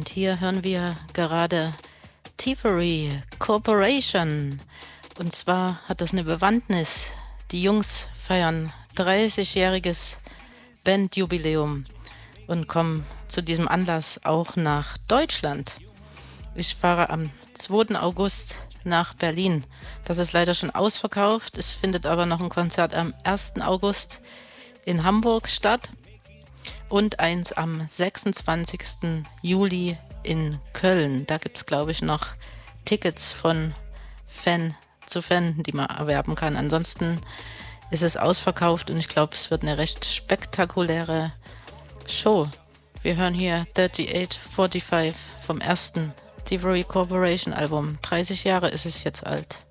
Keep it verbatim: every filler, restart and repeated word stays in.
Und hier hören wir gerade Thievery Corporation. Und zwar hat das eine Bewandtnis. Die Jungs feiern dreißigjähriges Bandjubiläum und kommen zu diesem Anlass auch nach Deutschland. Ich fahre am zweiten August nach Berlin. Das ist leider schon ausverkauft. Es findet aber noch ein Konzert am ersten August in Hamburg statt und eins am sechsundzwanzigsten Juli in Köln. Da gibt es, glaube ich, noch Tickets von Fan zu Fan, die man erwerben kann. Ansonsten ist es ausverkauft und ich glaube, es wird eine recht spektakuläre Show. Wir hören hier achtundachtzig fünfundvierzig vom ersten Thievery Corporation Album. dreißig Jahre ist es jetzt alt.